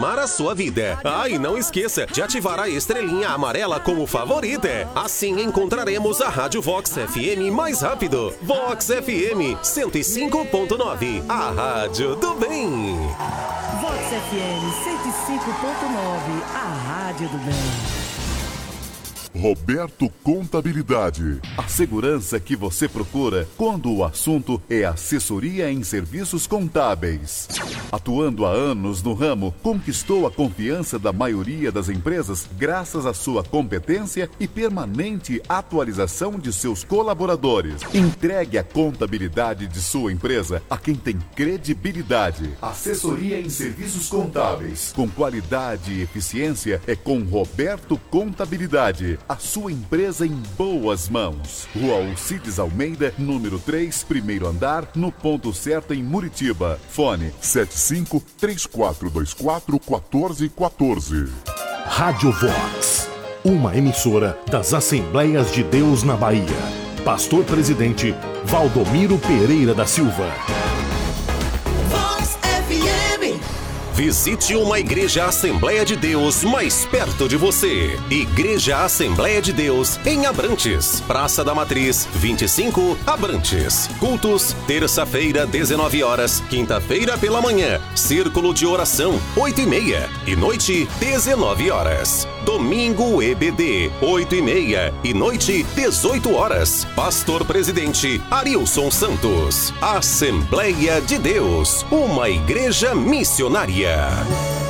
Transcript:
transformar a sua vida. Ah, e não esqueça de ativar a estrelinha amarela como favorita. Assim encontraremos a Rádio Vox FM mais rápido. Vox FM 105.9, a rádio do bem. Vox FM 105.9, a rádio do bem. Roberto Contabilidade. A segurança que você procura quando o assunto é assessoria em serviços contábeis. Atuando há anos no ramo, conquistou a confiança da maioria das empresas graças à sua competência e permanente atualização de seus colaboradores. Entregue a contabilidade de sua empresa a quem tem credibilidade. Assessoria em serviços contábeis com qualidade e eficiência é com Roberto Contabilidade. A sua empresa em boas mãos. Rua Alcides Almeida, número 3, primeiro andar, no ponto certo em Muritiba. Fone 75-3424-1414. Rádio Vox, uma emissora das Assembleias de Deus na Bahia. Pastor Presidente Valdomiro Pereira da Silva. Vox FM. Visite uma Igreja Assembleia de Deus mais perto de você. Igreja Assembleia de Deus em Abrantes, Praça da Matriz, 25, Abrantes. Cultos, terça-feira, 19 horas, quinta-feira pela manhã, círculo de oração, 8h30 e noite, 19 horas. Domingo EBD, 8h30 e noite, 18 horas. Pastor Presidente Arilson Santos. Assembleia de Deus, uma igreja missionária.